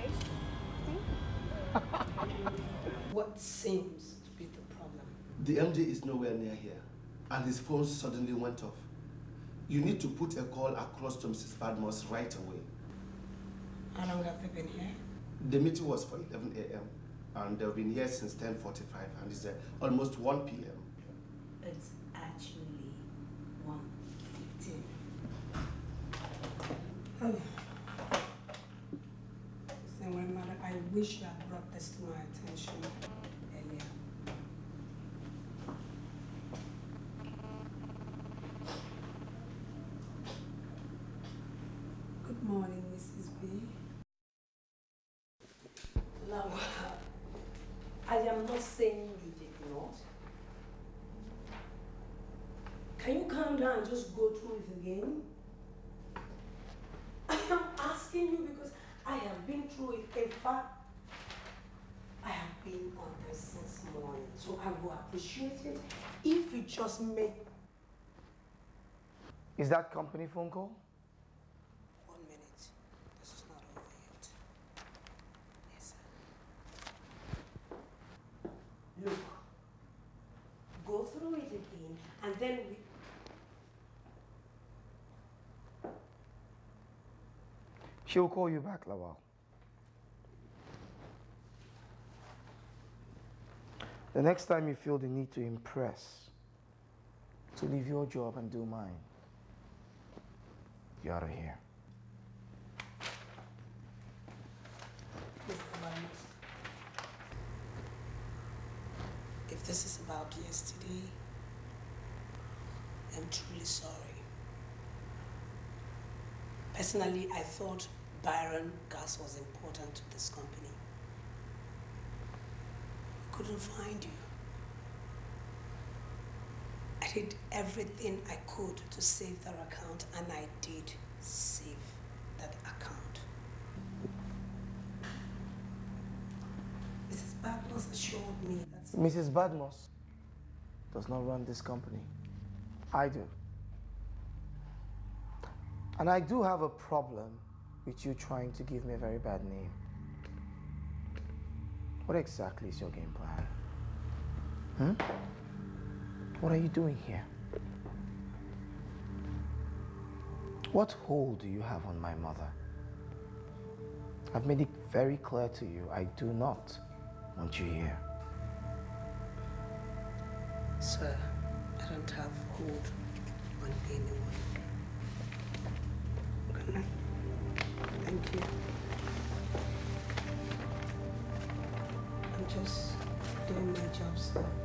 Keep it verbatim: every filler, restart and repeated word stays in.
What seems to be the problem? The M D is nowhere near here, and his phone suddenly went off. You need to put a call across to Missus Badmoss right away. How long have they been here? The meeting was for eleven A M and they've been here since ten forty-five, and it's uh, almost one P M It's actually one fifteen. Oh. Listen, well, mother, I wish you had brought this to my attention earlier. Good morning, Missus B. Now, I am not saying you did not. Can you calm down and just go through it again? I am asking you because I have been through it. In fact, I have been on this since morning, so I will appreciate it if you just make... Is that company phone call? One minute. This is not over yet. Yes, sir. Look, go through it again, and then we... She'll call you back, Lawal. The next time you feel the need to impress, to leave your job and do mine, you're out of here. Mister Barnes, if this is about yesterday, I'm truly sorry. Personally, I thought Byron Gas was important to this company. I couldn't find you. I did everything I could to save that account, and I did save that account. Missus Badmoss assured me that... Missus Badmoss does not run this company. I do. And I do have a problem with you trying to give me a very bad name. What exactly is your game plan? Hmm? What are you doing here? What hold do you have on my mother? I've made it very clear to you, I do not want you here. Sir, I don't have hold on anyone. Good night. Thank you. I'm just doing my job, sir.